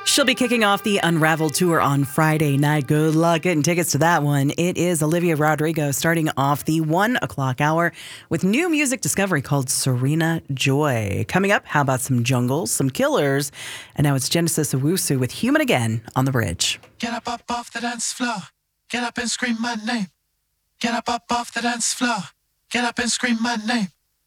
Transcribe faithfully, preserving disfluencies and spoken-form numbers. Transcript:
She'll be kicking off the Unravel tour on Friday night. Good luck getting tickets to that one. It is Olivia Rodrigo starting off the one o'clock hour with new music discovery called Serena Joy. Coming up, how about some Jungles, some Killers, and now it's Genesis Owusu with Human Again on the bridge. Get up, up off the dance floor. Get up and scream my name. Get up, up off the dance floor. Get up and scream my name.